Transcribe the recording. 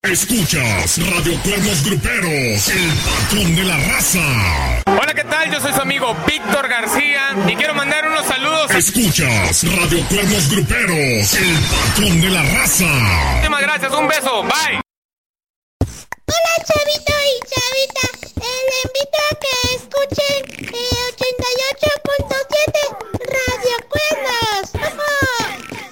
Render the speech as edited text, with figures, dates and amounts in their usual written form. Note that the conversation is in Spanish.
Escuchas Radio Cuernos Gruperos, el patrón de la raza. Hola, ¿qué tal? Yo soy su amigo Víctor García y quiero mandar unos saludos. Escuchas Radio Cuernos Gruperos, el patrón de la raza. Muchísimas gracias, un beso, bye. Hola, chavito y chavita.